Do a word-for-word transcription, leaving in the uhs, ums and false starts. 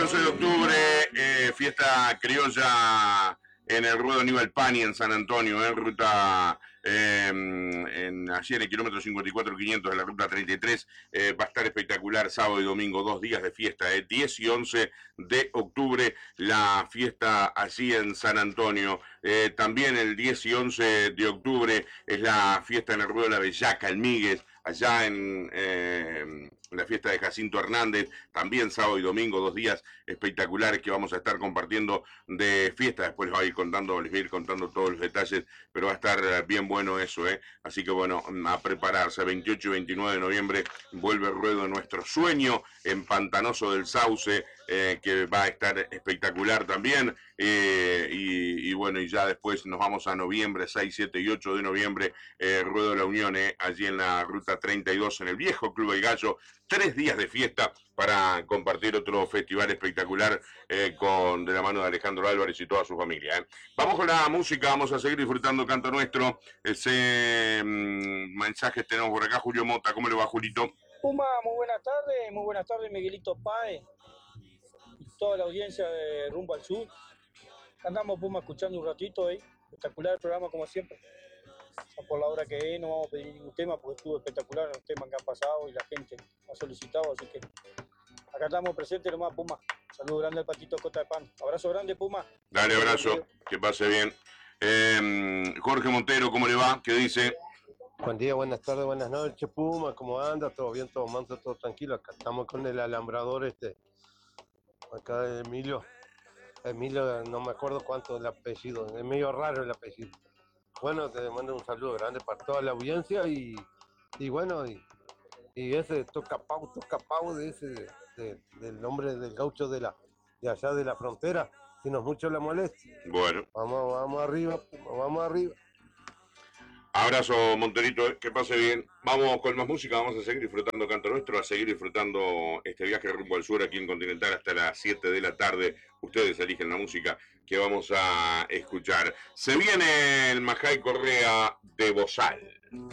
once de octubre, eh, fiesta criolla en el ruedo Aníbal Pani en San Antonio, en ruta, eh, en, allí en el kilómetro cincuenta y cuatro quinientos de la ruta treinta y tres, eh, va a estar espectacular sábado y domingo, dos días de fiesta, eh, diez y once de octubre, la fiesta allí en San Antonio. Eh, también el diez y once de octubre es la fiesta en el ruedo de la Bellaca, en Míguez, allá en eh, la fiesta de Jacinto Hernández, también sábado y domingo, dos días espectaculares que vamos a estar compartiendo de fiesta. Después les voy a ir contando, les voy a ir contando todos los detalles, pero va a estar bien bueno eso, ¿eh? Así que bueno, a prepararse. veintiocho y veintinueve de noviembre vuelve el ruedo de nuestro sueño en Pantanoso del Sauce, eh, que va a estar espectacular también. Eh, y, y bueno, y ya después nos vamos a noviembre, seis, siete y ocho de noviembre, eh, Ruedo de la Unión, eh, allí en la ruta treinta y dos, en el viejo Club El Gallo. Tres días de fiesta para compartir otro festival espectacular, eh, con de la mano de Alejandro Álvarez y toda su familia. Eh. Vamos con la música, vamos a seguir disfrutando Canto Nuestro. Ese mmm, mensajes tenemos por acá. Julio Mota, ¿cómo le va, Julito? Puma, muy buenas tardes, muy buenas tardes, Miguelito Páez y toda la audiencia de Rumbo al Sur. Andamos, Puma, escuchando un ratito ahí, espectacular el programa como siempre. Por la hora que es, no vamos a pedir ningún tema porque estuvo espectacular los temas que han pasado y la gente ha solicitado, así que acá estamos presentes nomás, Puma. Saludos grande al Patito Cota de Pan. Abrazo grande, Puma. Dale, abrazo, que pase bien. Eh, Jorge Montero, ¿cómo le va? ¿Qué dice? Buen día, buenas tardes, buenas noches, Puma, ¿cómo anda? ¿Todo bien, todo manso, todo tranquilo? Acá estamos con el alambrador este, acá de Emilio. Emilio, no me acuerdo cuánto el apellido, es medio raro el apellido. Bueno, te mando un saludo grande para toda la audiencia y, y bueno, y, y ese toca pau, toca pau de ese, de, de, del nombre del gaucho de, la, de allá de la frontera, si no es mucho la molestia. Bueno. Vamos, vamos arriba, Puma, vamos arriba. Abrazo, Monterito, que pase bien. Vamos con más música, vamos a seguir disfrutando Canto Nuestro, a seguir disfrutando este viaje rumbo al sur aquí en Continental hasta las siete de la tarde. Ustedes eligen la música que vamos a escuchar. Se viene el Majay Correa de Bozal.